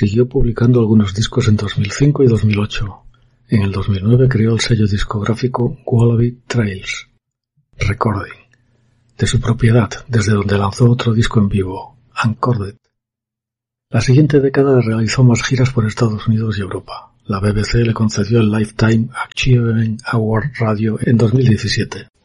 Siguió publicando algunos discos en 2005 y 2008. En el 2009 creó el sello discográfico Wallaby Trails Recording, de su propiedad, desde donde lanzó otro disco en vivo, Uncorded. La siguiente década realizó más giras por Estados Unidos y Europa. La BBC le concedió el Lifetime Achievement Award Radio en 2017.